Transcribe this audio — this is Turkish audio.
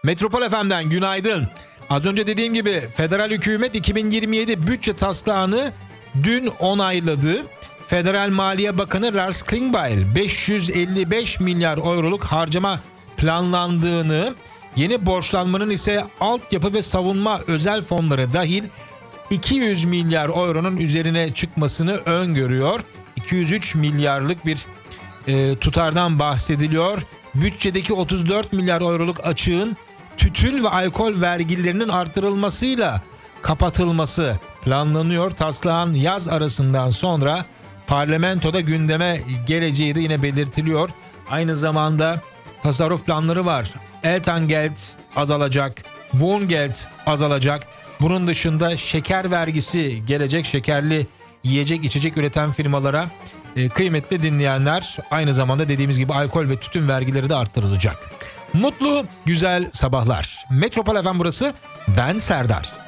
Metropol FM'den günaydın. Az önce dediğim gibi federal hükümet 2027 bütçe taslağını dün onayladı. Federal Maliye Bakanı Lars Klingbeil 555 milyar euroluk harcama planlandığını, yeni borçlanmanın ise altyapı ve savunma özel fonları dahil 200 milyar euronun üzerine çıkmasını öngörüyor. 203 milyarlık bir tutardan bahsediliyor. Bütçedeki 34 milyar euroluk açığın tütün ve alkol vergilerinin artırılmasıyla kapatılması planlanıyor. Taslağın yaz arasından sonra parlamentoda gündeme geleceği de yine belirtiliyor. Aynı zamanda tasarruf planları var. Eltangeld azalacak, Wohngeld azalacak. Bunun dışında şeker vergisi gelecek. Şekerli yiyecek içecek üreten firmalara kıymetli dinleyenler, aynı zamanda dediğimiz gibi alkol ve tütün vergileri de arttırılacak. Mutlu, güzel sabahlar. Metropol FM burası. Ben Serdar.